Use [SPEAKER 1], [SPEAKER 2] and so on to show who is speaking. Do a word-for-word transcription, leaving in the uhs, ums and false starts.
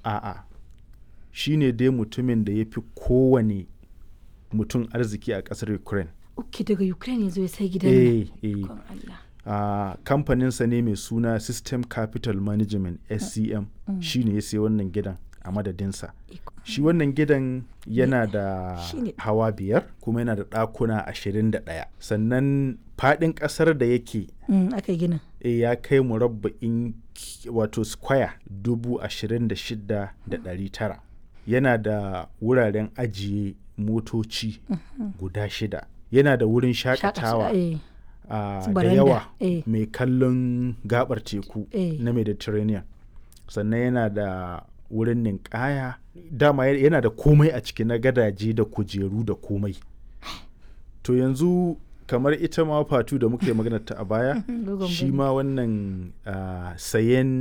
[SPEAKER 1] A'a, shi ne dai mutumin da ya fi kowane mutum arziki a ƙasar Ukraine.
[SPEAKER 2] Ok, daga Ukraine ya zo ya sai gidan
[SPEAKER 1] Eh,
[SPEAKER 2] nan.
[SPEAKER 1] eh.
[SPEAKER 2] Ikon Allah.
[SPEAKER 1] Uh, kamfaninsa ne mai suna System Capital Management S C M
[SPEAKER 2] Mm.
[SPEAKER 1] shi ne ya sai wannan gidan a madadinsa.
[SPEAKER 2] Ikon
[SPEAKER 1] Shi wannan gidan yana da
[SPEAKER 2] Shi ne.
[SPEAKER 1] hawa biyar kuma yana da ɗakuna ashirin da ɗaya. Sannan faɗin ƙasar da yake
[SPEAKER 2] Mm, aka gina.
[SPEAKER 1] e, ya kai murabba'in ki- wato square dubu ashirin da shida da ɗari tara. Yana da wuraren ajiye motoci guda shida. Yana da wurin shakatawa
[SPEAKER 2] eh.
[SPEAKER 1] a
[SPEAKER 2] Su
[SPEAKER 1] da
[SPEAKER 2] baranda,
[SPEAKER 1] yawa
[SPEAKER 2] eh.
[SPEAKER 1] mai kallon gabar teku
[SPEAKER 2] Eh.
[SPEAKER 1] na Mediterranean. Sannan yana da wurin ninkaya. Dama ya- yana da komai a ciki na gadaje da kujeru da komai. To yanzu kamar ita ma Fatu da muka yi magana ta a baya,
[SPEAKER 2] Dogon
[SPEAKER 1] shi
[SPEAKER 2] biri.
[SPEAKER 1] ma wannan ah, sayen